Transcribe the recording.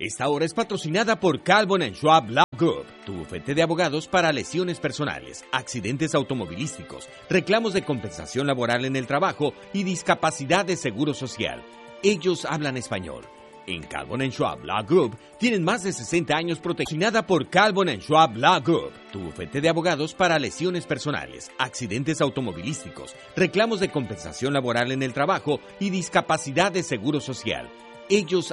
Esta hora es patrocinada por Calvin & Schwab Law Group, tu bufete de abogados para lesiones personales, accidentes automovilísticos, reclamos de compensación laboral en el trabajo y discapacidad de seguro social. Ellos hablan español. En Calvin & Schwab Law Group tienen más de 60 años patrocinada por Calvin & Schwab Law Group, tu bufete de abogados para lesiones personales, accidentes automovilísticos, reclamos de compensación laboral en el trabajo y discapacidad de seguro social. Ellos